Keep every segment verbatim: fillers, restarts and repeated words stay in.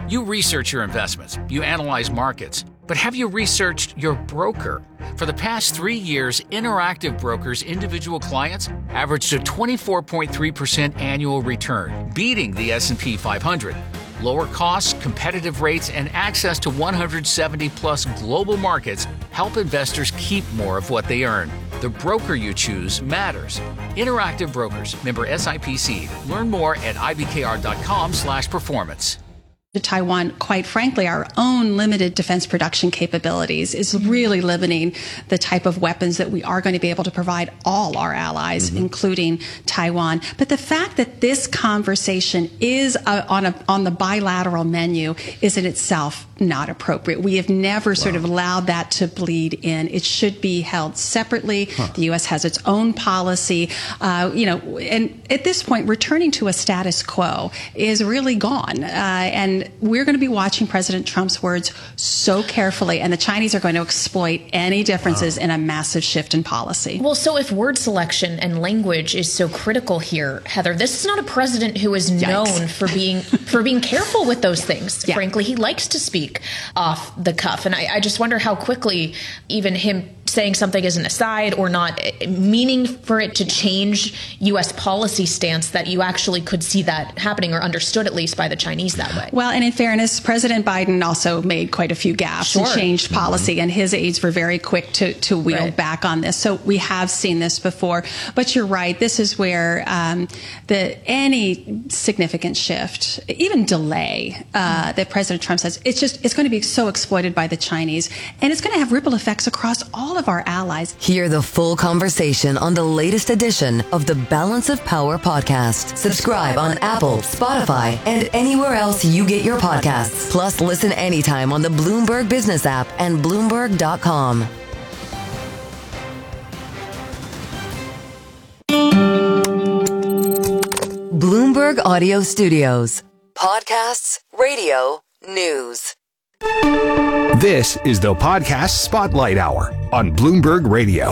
You research your investments, you analyze markets, but have you researched your broker? For the past three years, Interactive Brokers' individual clients averaged a twenty-four point three percent annual return, beating the S and P five hundred. Lower costs, competitive rates, and access to one hundred seventy plus global markets help investors keep more of what they earn. The broker you choose matters. Interactive Brokers, member S I P C. Learn more at I B K R dot com slash performance. To Taiwan, quite frankly, our own limited defense production capabilities is really limiting the type of weapons that we are going to be able to provide all our allies, mm-hmm. including Taiwan. But the fact that this conversation is uh, on a on the bilateral menu is in itself not appropriate. We have never wow. sort of allowed that to bleed in. It should be held separately. Huh. The U S has its own policy. Uh, you know, and at this point, returning to a status quo is really gone. Uh, and we're going to be watching President Trump's words so carefully, and the Chinese are going to exploit any differences wow. in a massive shift in policy. Well, so if word selection and language is so critical here, Heather, this is not a president who is Yikes. known for being for being careful with those things. Yeah. Frankly, he likes to speak off the cuff. And I, I just wonder how quickly even him saying something as an aside or not meaning for it to change U S policy stance, that you actually could see that happening, or understood at least by the Chinese that way. Well, and in fairness, President Biden also made quite a few gaffes sure. and changed policy, mm-hmm. and his aides were very quick to, to wheel right. back on this. So we have seen this before. But you're right. This is where um, the any significant shift, even delay uh, that President Trump says, it's just it's going to be so exploited by the Chinese, and it's going to have ripple effects across all of our allies. Hear the full conversation on the latest edition of the Balance of Power podcast. Subscribe on Apple, Spotify, and anywhere else you get your podcasts. Plus, listen anytime on the Bloomberg Business app and Bloomberg dot com. Bloomberg Audio Studios. Podcasts, radio, news. This is the Podcast Spotlight Hour on Bloomberg Radio.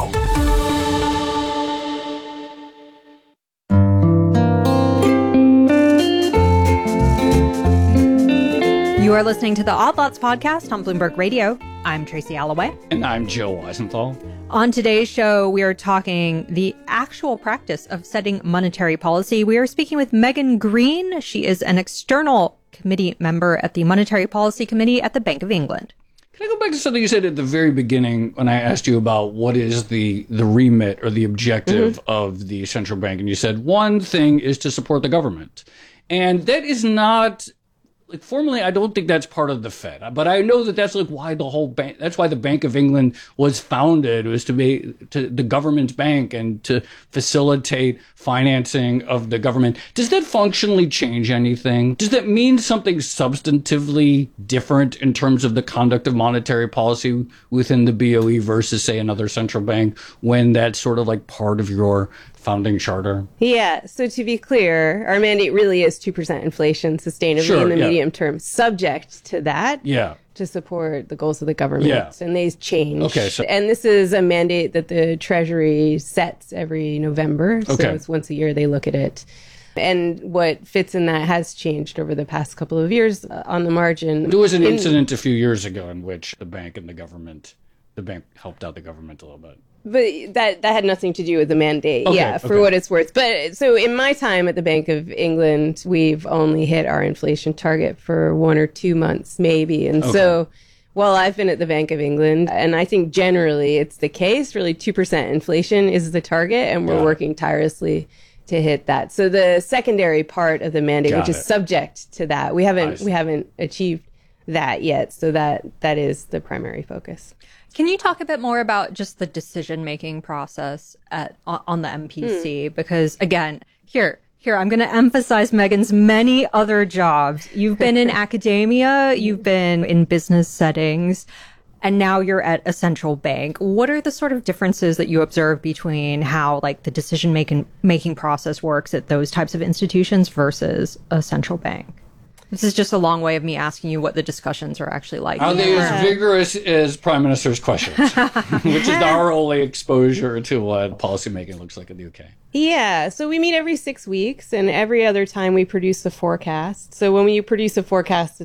You are listening to the Odd Lots podcast on Bloomberg Radio. I'm Tracy Alloway. And I'm Joe Weisenthal. On today's show, we are talking the actual practice of setting monetary policy. We are speaking with Megan Green. She is an external committee member at the Monetary Policy Committee at the Bank of England. Can I go back to something you said at the very beginning when I asked you about what is the, the remit or the objective mm-hmm. of the central bank? And you said one thing is to support the government. And that is not... Like formally, I don't think that's part of the Fed, but I know that that's like why the whole bank, that's why the Bank of England was founded, was to be to the government's bank and to facilitate financing of the government. Does that functionally change anything? Does that mean something substantively different in terms of the conduct of monetary policy within the B O E versus, say, another central bank when that's sort of like part of your founding charter? Yeah. So to be clear, our mandate really is two percent inflation sustainably sure, in the yeah. medium term, subject to that. Yeah. To support the goals of the government. Yeah. And they change. Okay, so- and this is a mandate that the Treasury sets every November. So okay. it's once a year they look at it. And what fits in that has changed over the past couple of years uh, on the margin. There was an in- incident a few years ago in which the bank and the government, the bank helped out the government a little bit. But that that had nothing to do with the mandate, okay, yeah, for okay. what it's worth. But so in my time at the Bank of England, we've only hit our inflation target for one or two months, maybe. And okay. so while I've been at the Bank of England, and I think generally it's the case, really two percent inflation is the target, and we're Got working it. tirelessly to hit that. So the secondary part of the mandate, Got which is it. subject to that, we haven't we haven't achieved that yet. So that that is the primary focus. Can you talk a bit more about just the decision-making process at on the M P C? Hmm. Because, again, here, here, I'm going to emphasize Megan's many other jobs. You've been in academia, you've been in business settings, and now you're at a central bank. What are the sort of differences that you observe between how, like, the decision-making making process works at those types of institutions versus a central bank? This is just a long way of me asking you what the discussions are actually like. Are they as vigorous as Prime Minister's questions? Which is our only exposure to what policymaking looks like in the U K. Yeah, so we meet every six weeks, and every other time we produce a forecast. So when we produce a forecast,